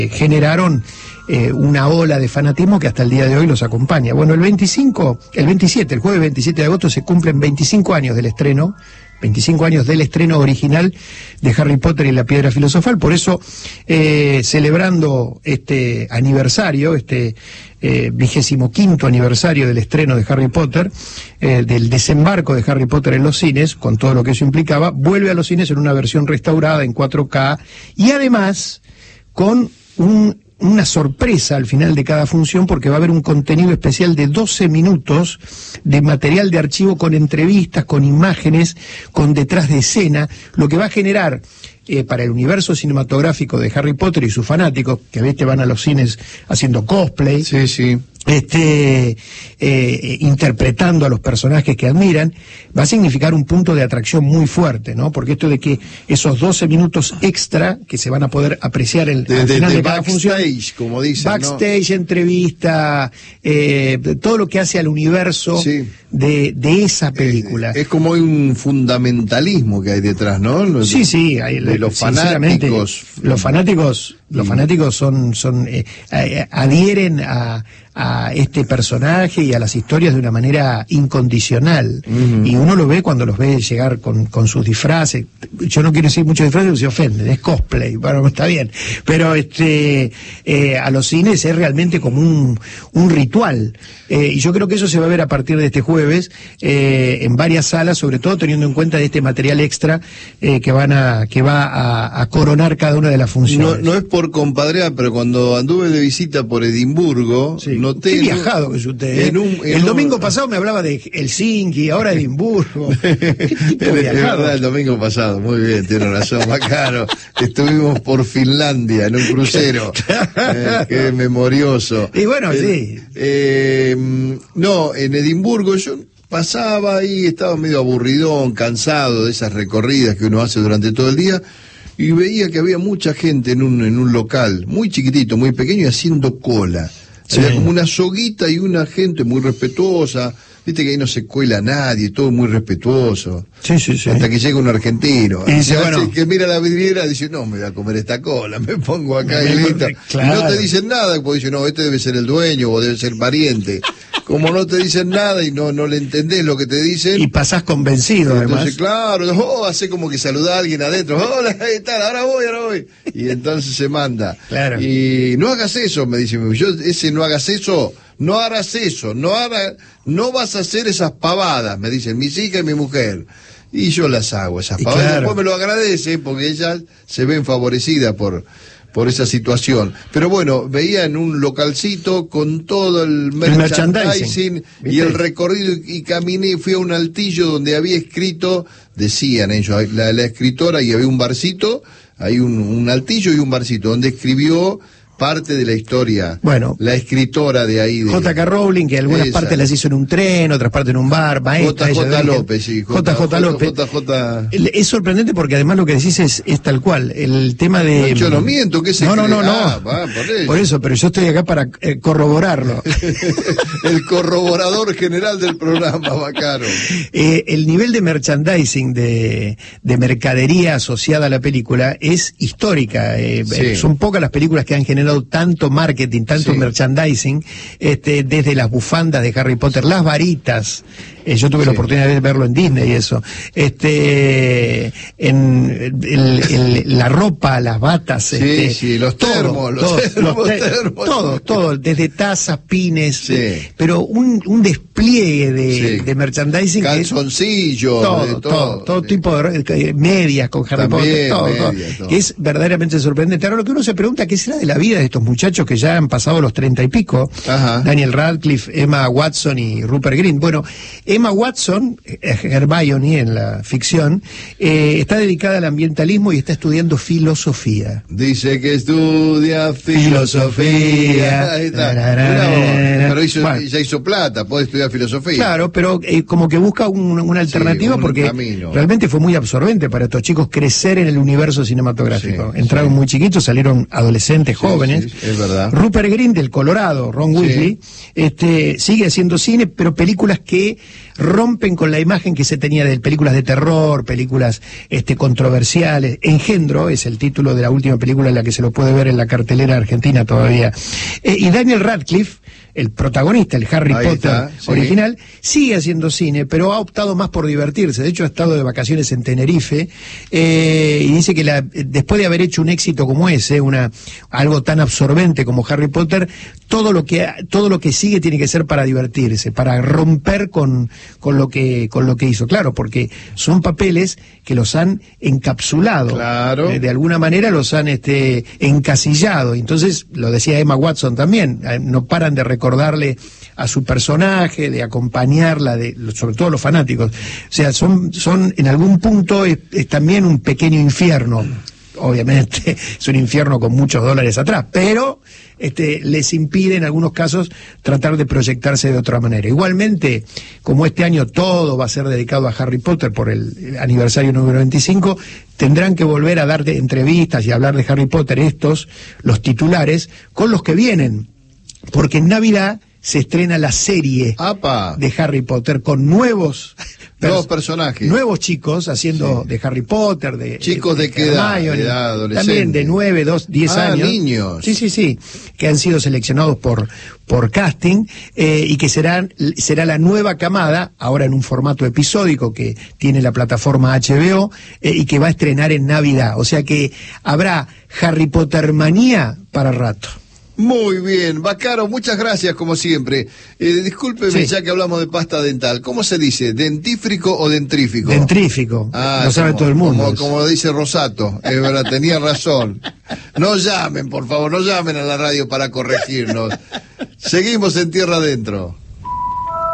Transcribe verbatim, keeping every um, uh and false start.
generaron eh, una ola de fanatismo que hasta el día de hoy los acompaña. Bueno, el veinticinco, el veintisiete, el jueves veintisiete de agosto se cumplen veinticinco años del estreno, veinticinco años del estreno original de Harry Potter y la Piedra Filosofal. Por eso, eh, celebrando este aniversario, este vigésimo quinto aniversario del estreno de Harry Potter, eh, del desembarco de Harry Potter en los cines, con todo lo que eso implicaba, vuelve a los cines en una versión restaurada en cuatro K y además con un una sorpresa al final de cada función, porque va a haber un contenido especial de doce minutos de material de archivo con entrevistas, con imágenes, con detrás de escena, lo que va a generar eh, para el universo cinematográfico de Harry Potter y sus fanáticos, que a veces van a los cines haciendo cosplay, sí, sí. este eh, interpretando a los personajes que admiran, va a significar un punto de atracción muy fuerte, ¿no? Porque esto de que esos doce minutos extra que se van a poder apreciar el, de, al de, final de, de cada función, como dicen, backstage, ¿no? Entrevista, eh, todo lo que hace al universo sí. de, de esa película. Es, es como hay un fundamentalismo que hay detrás, ¿no? Los, sí, sí, hay, de los fanáticos. Los fanáticos, los fanáticos son, son eh, eh, adhieren a a este personaje y a las historias de una manera incondicional. Uh-huh. Y uno lo ve cuando los ve llegar con, con sus disfraces. Yo no quiero decir muchos disfraces porque se ofenden, es cosplay, bueno, está bien. Pero este eh, a los cines es realmente como un, un ritual. Eh, y yo creo que eso se va a ver a partir de este jueves eh, en varias salas, sobre todo teniendo en cuenta de este material extra eh, que van a que va a, a coronar cada una de las funciones. No, no es por compadrear, pero cuando anduve de visita por Edimburgo, sí. noté... Qué viajado que es usted, ¿eh? en un, en El domingo un... pasado me hablaba de Helsinki, ahora Edimburgo. ¿Qué tipo de es verdad, el domingo pasado, muy bien, tiene razón, bacano. Estuvimos por Finlandia en un crucero. eh, qué memorioso. Y bueno, eh, sí. Eh, no, en Edimburgo yo pasaba ahí, estaba medio aburridón, cansado de esas recorridas que uno hace durante todo el día, y veía que había mucha gente en un, en un local, muy chiquitito, muy pequeño, y haciendo cola. Sí. Había como una soguita y una gente muy respetuosa. Viste que ahí no se cuela nadie, todo muy respetuoso. Sí, sí, sí. Hasta que llega un argentino. Y dice, bueno, que mira la vidriera, dice, no, me voy a comer esta cola, me pongo acá y listo. Claro. Y no te dicen nada, porque dicen, no, este debe ser el dueño o debe ser pariente. Como no te dicen nada y no no le entendés lo que te dicen. Y pasás convencido, entonces, además. Claro, oh, hace como que saluda a alguien adentro. Hola, ¿qué tal? Ahora voy, ahora voy. Y entonces se manda. Claro. Y no hagas eso, me dice. Yo, ese no hagas eso, no harás eso, no hagas, no vas a hacer esas pavadas, me dicen mis hijas y mi mujer. Y yo las hago, esas y pavadas. Claro. Después me lo agradece porque ellas se ven favorecidas por... por esa situación. Pero bueno, veía en un localcito con todo el merchandising, el merchandising y el recorrido, y caminé, fui a un altillo donde había escrito, decían ellos, la, la escritora, y había un barcito, hay un, un altillo y un barcito, donde escribió parte de la historia. Bueno, la escritora de ahí. De... J K Rowling, que algunas Esa. partes las hizo en un tren, otras partes en un bar, maestra. J J López, sí. J J López. J J... Es sorprendente porque además lo que decís es, es tal cual. El tema de... No, yo no miento, ¿qué se No, no, cree? no, no. Ah, va, por, eso. por eso, pero yo estoy acá para eh, corroborarlo. El corroborador general del programa, bacano. Eh, el nivel de merchandising, de, de mercadería asociada a la película es histórica. Eh, sí. Son pocas las películas que han generado tanto marketing, tanto sí. merchandising, este, desde las bufandas de Harry Potter, las varitas. Eh, yo tuve sí. la oportunidad de verlo en Disney y eso. Este, en el, el, la ropa, las batas, sí, este, sí, los todo, termos, los todo, termos, los te termos. todo, todo, desde tazas, pines, sí. eh, pero un, un despliegue de, sí. de merchandising. Calzoncillos, todo, de todo, todo, todo tipo de medias con Harry Potter, todo, media, todo, todo. Que es verdaderamente sorprendente. Ahora lo que uno se pregunta, ¿qué será de la vida de estos muchachos que ya han pasado los treinta y pico? Ajá. Daniel Radcliffe, Emma Watson y Rupert Grint. Bueno, Emma Watson, Hermione en la ficción, eh, está dedicada al ambientalismo y está estudiando filosofía. Dice que estudia filosofía. Ahí está. Pero hizo, bueno, ya hizo plata, puede estudiar filosofía. Claro, pero eh, como que busca un, una alternativa, sí, un porque camino. Realmente fue muy absorbente para estos chicos crecer en el universo cinematográfico. Sí, Entraron sí. muy chiquitos, salieron adolescentes, sí, jóvenes. Sí, es verdad. Rupert Grint del Colorado, Ron Weasley, sí. este, sigue haciendo cine, pero películas que rompen con la imagen que se tenía de películas de terror, películas este, controversiales. Engendro es el título de la última película en la que se lo puede ver en la cartelera argentina todavía. Eh, y Daniel Radcliffe, el protagonista, el Harry Ahí Potter está, sí. original, sigue haciendo cine, pero ha optado más por divertirse. De hecho, ha estado de vacaciones en Tenerife eh, y dice que la, después de haber hecho un éxito como ese, una algo tan absorbente como Harry Potter, todo lo que todo lo que sigue tiene que ser para divertirse, para romper con, con lo que con lo que hizo. Claro, porque son papeles que los han encapsulado. Claro. Eh, de alguna manera los han este encasillado. Entonces, lo decía Emma Watson también, eh, no paran de recordarle a su personaje, de acompañarla, de, sobre todo los fanáticos. O sea, son, son en algún punto es, es también un pequeño infierno. Obviamente es un infierno con muchos dólares atrás, pero este, les impide en algunos casos tratar de proyectarse de otra manera. Igualmente, como este año todo va a ser dedicado a Harry Potter por el aniversario número veinticinco, tendrán que volver a dar entrevistas y hablar de Harry Potter, estos, los titulares, con los que vienen, porque en Navidad se estrena la serie ¡Apa! De Harry Potter con nuevos nuevos personajes, nuevos chicos haciendo sí. de Harry Potter, de chicos de, de qué edad, de edad adolescente, también de nueve, dos, diez ah, años, niños, sí, sí, sí, que han sido seleccionados por por casting eh, y que serán será la nueva camada ahora en un formato episódico que tiene la plataforma H B O eh, y que va a estrenar en Navidad, o sea que habrá Harry Potter manía para rato. Muy bien, Baccaro, muchas gracias como siempre. Eh, discúlpeme, sí. ya que hablamos de pasta dental, ¿cómo se dice? ¿Dentífrico o dentrífico? Dentrífico, ah, lo sabe como, todo el mundo. Como, como dice Rosato, es verdad, tenía razón. No llamen, por favor, no llamen a la radio para corregirnos. Seguimos en Tierra Adentro.